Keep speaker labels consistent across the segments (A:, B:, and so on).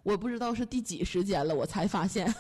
A: 我不知道是第几时间了，我才发现。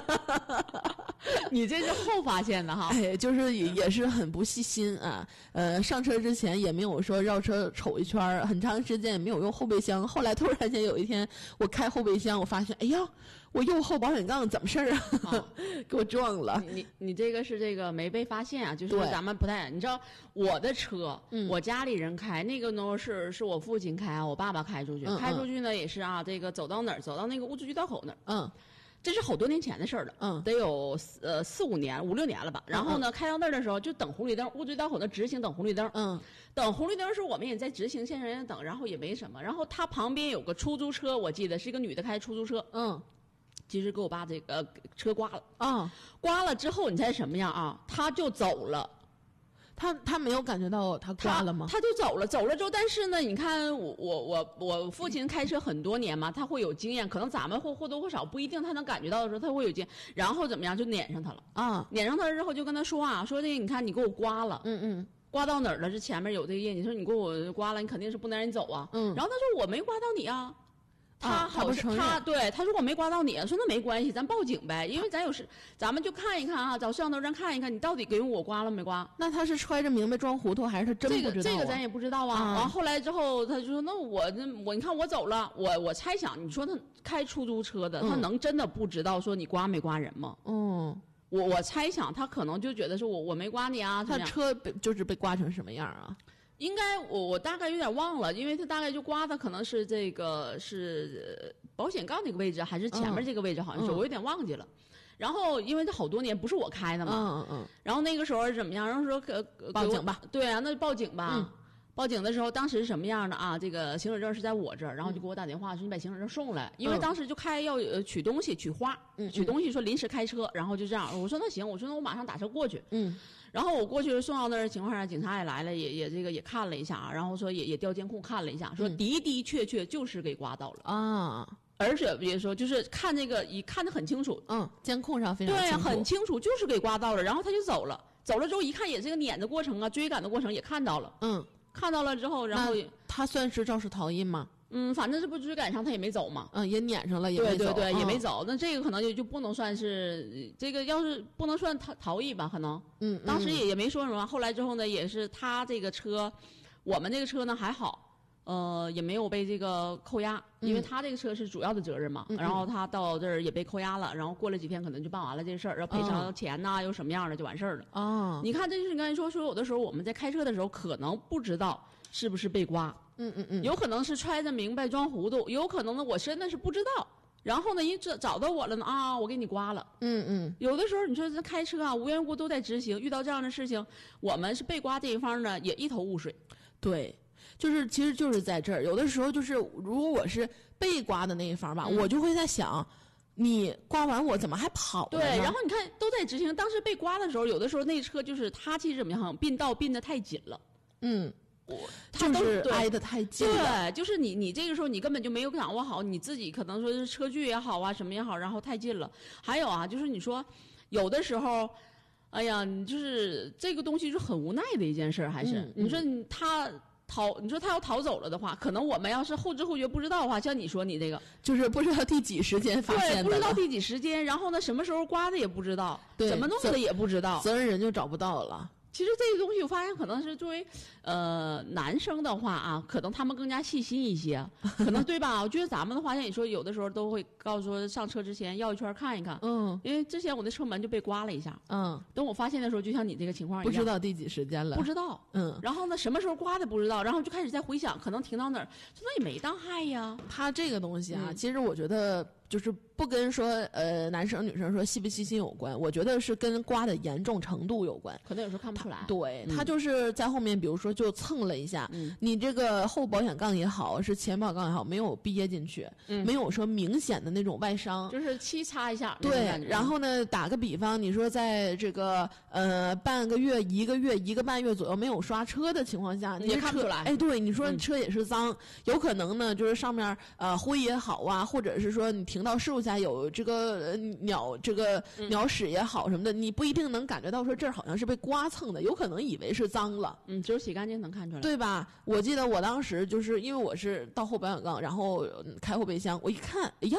B: 你这是后发现的哈？
A: 哎，就是也是很不细心啊。上车之前也没有说绕车瞅一圈，很长时间也没有用后备箱。后来突然间有一天，我开后备箱，我发现，哎呀，我右后保险杠怎么事儿啊？给我撞了。
B: 你这个是这个没被发现啊？就是咱们不太，你知道我的车，我家里人开，那个呢是我父亲开啊，我爸爸开出去，开出去呢也是啊，这个走到哪儿，走到那个物资局道口那儿，这是好多年前的事儿了，得有4、5年、5、6年了吧。然后呢，开到那儿的时候就等红绿灯，物资局道口那直行等红绿灯，等红绿灯的时候我们也在直行线上也等，然后也没什么。然后他旁边有个出租车，我记得是一个女的开出租车，其实给我爸这个车刮了，刮了之后你猜什么样啊？他就走了。
A: 他没有感觉到他刮了吗？
B: 他就走了之后，但是呢，你看我父亲开车很多年嘛，他会有经验，可能咱们或多或少不一定他能感觉到的时候，他会有经验。然后怎么样就撵上他了撵上他之后就跟他说啊，说这个你看你给我刮了，刮到哪儿了？这前面有这个业，你说你给我刮了，你肯定是不能让你走啊。然后他说我没刮到你啊。他好像他说我没刮到你，说那没关系，咱报警呗，因为咱有事，咱们就看一看啊，找摄像头上看一看，你到底给我刮了没刮？
A: 那他是揣着明白装糊涂，还是他真不知道？
B: 这个咱也不知道啊。完后来之后，他就说那我你看我走了，我猜想，你说他开出租车的，他能真的不知道说你刮没刮人吗？我猜想他可能就觉得说我没刮你啊。
A: 他车就是被刮成什么样啊？
B: 应该我大概有点忘了，因为他大概就刮的可能是这个是保险杠那个位置，还是前面这个位置，好像是我有点忘记了。然后因为这好多年不是我开的嘛，然后那个时候怎么样？然后说
A: 报警吧。
B: 对啊，那就报警吧。报警的时候，当时是什么样的啊？这个行驶证是在我这儿，然后就给我打电话说你把行驶证送来，因为当时就要取东西，取花，取东西说临时开车，然后就这样，我说那行，我说那我马上打车过去，然后我过去送到那儿情况下，警察也来了，也这个也看了一下啊，然后说也调监控看了一下，说的确就是给刮到了啊。而且别说，就是看这个，看得很清楚，
A: 监控上非常清楚，
B: 对，很清楚，就是给刮到了。然后他就走了，走了之后一看，也这个撵的过程啊，追赶的过程也看到了，看到了之后，然后
A: 他算是肇事逃逸吗？
B: 反正这不追赶上他也没走嘛，
A: 也撵上了，也没走，
B: 对，也没走。那这个可能就不能算是这个，要是不能算逃逸吧，可能，当时也没说什么。后来之后呢，也是他这个车，我们这个车呢还好。也没有被这个扣押，因为他这个车是主要的责任嘛。然后他到这儿也被扣押了，然后过了几天可能就办完了这事儿，然后赔偿钱呐，又什么样的就完事儿了。你看，这就是你刚才说有的时候我们在开车的时候可能不知道是不是被刮，有可能是揣着明白装糊涂，有可能呢我真的是不知道。然后呢，人找到我了呢啊，我给你刮了。有的时候你说这开车啊，无缘无故都在直行，遇到这样的事情，我们是被刮这一方呢也一头雾水。
A: 对。其实就是在这儿，有的时候就是如果我是被刮的那一方吧，我就会在想，你刮完我怎么还跑了呢？
B: 对，然后你看都在直行，当时被刮的时候，有的时候那车就是他其实怎么样，并道并得太紧了，
A: 就是挨得太近了。
B: 对，就是你这个时候你根本就没有掌握好你自己，可能说是车距也好啊，什么也好，然后太近了。还有啊，就是你说有的时候。哎呀，你就是这个东西是很无奈的一件事，还是你说你说他要逃走了的话，可能我们要是后知后觉不知道的话，像你说你这个
A: 就是不知道第几时间发现的，
B: 对，不知道第几时间，然后呢，什么时候刮的也不知道，怎么弄的也不知道，
A: 责任人就找不到了。
B: 其实这个东西我发现可能是作为男生的话啊，可能他们更加细心一些，可能对吧？我觉得咱们的话，像你说有的时候都会告诉说上车之前绕一圈看一看，因为之前我的车门就被刮了一下，等我发现的时候，就像你这个情况一样，
A: 不知道第几时间了，
B: 不知道，然后呢，什么时候刮的不知道，然后就开始在回想，可能停到哪儿，那也没当害呀。
A: 他这个东西啊，其实我觉得就是不跟说男生女生说细不细心有关，我觉得是跟刮的严重程度有关，
B: 可能有时候看不出来。
A: 对，他就是在后面，比如说就蹭了一下，你这个后保险杠也好，是前保险杠也好，没有憋进去，没有说明显的那种外伤，
B: 就是漆擦一下。
A: 对，然后呢，打个比方，你说在这个半个月、1个月、1个半月左右没有刷车的情况下，
B: 你也看不出来。
A: 哎，对，你说车也是脏，有可能呢，就是上面灰也好啊，或者是说你停到事故下有这个鸟屎也好什么的，你不一定能感觉到说这儿好像是被刮蹭的，有可能以为是脏了，
B: 只有洗干净能看出来，
A: 对吧？我记得我当时就是因为我是到后保险杠，然后开后备箱，我一看，哎呀，